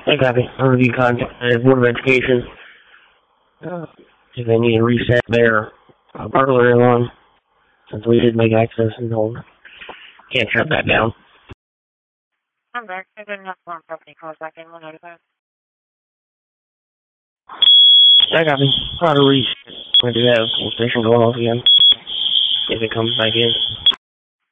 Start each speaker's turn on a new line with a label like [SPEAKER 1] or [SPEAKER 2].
[SPEAKER 1] I copy. I'll review contact Board of Education. If they need to reset their burglary alarm, since we did make access and hold. Can't shut that down.
[SPEAKER 2] I'm back. I didn't have one company calls back in 195.
[SPEAKER 1] I copy. I'll reach. I do have full station go off again. If it comes back in.